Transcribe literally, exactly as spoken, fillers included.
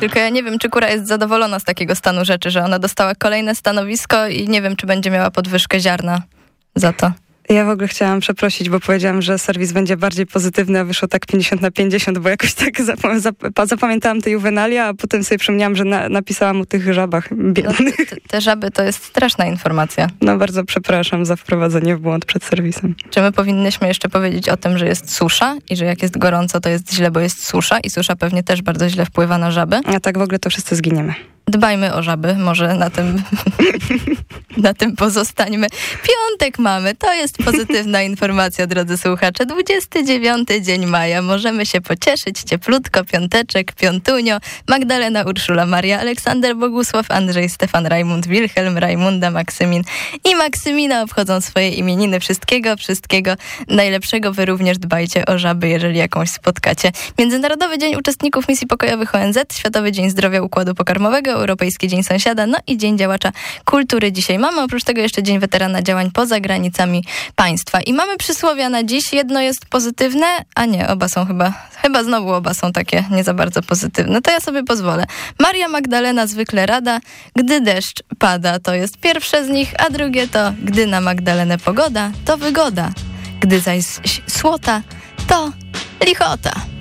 Tylko ja nie wiem, czy Kura jest zadowolona z takiego stanu rzeczy, że ona dostała kolejne stanowisko i nie wiem, czy będzie miała podwyżkę ziarna za to. Ja w ogóle chciałam przeprosić, bo powiedziałam, że serwis będzie bardziej pozytywny, a wyszło tak pięćdziesiąt na pięćdziesiąt, bo jakoś tak zap- zap- zapamiętałam te juwenalia, a potem sobie przypomniałam, że na- napisałam o tych żabach biednych. No, te, te żaby to jest straszna informacja. No bardzo przepraszam za wprowadzenie w błąd przed serwisem. Czy my powinnyśmy jeszcze powiedzieć o tym, że jest susza i że jak jest gorąco, to jest źle, bo jest susza i susza pewnie też bardzo źle wpływa na żaby? A tak w ogóle to wszyscy zginiemy. Dbajmy o żaby, może na tym, na tym pozostańmy. Piątek mamy, to jest pozytywna informacja, drodzy słuchacze. dwudziesty dziewiąty dzień maja, możemy się pocieszyć, cieplutko, piąteczek, piątunio, Magdalena, Urszula, Maria, Aleksander, Bogusław, Andrzej, Stefan, Rajmund, Wilhelm, Rajmunda, Maksymin i Maksymina obchodzą swoje imieniny. Wszystkiego, wszystkiego najlepszego. Wy również dbajcie o żaby, jeżeli jakąś spotkacie. Międzynarodowy Dzień Uczestników Misji Pokojowych O N Z, Światowy Dzień Zdrowia Układu Pokarmowego, Europejski Dzień Sąsiada, no i Dzień Działacza Kultury dzisiaj mamy. Oprócz tego jeszcze Dzień Weterana Działań poza granicami państwa. I mamy przysłowia na dziś. Jedno jest pozytywne, a nie, oba są chyba, chyba znowu oba są takie nie za bardzo pozytywne. To ja sobie pozwolę. Maria Magdalena zwykle rada, gdy deszcz pada. To jest pierwsze z nich, a drugie to gdy na Magdalenę pogoda, to wygoda. Gdy zaś słota, to lichota.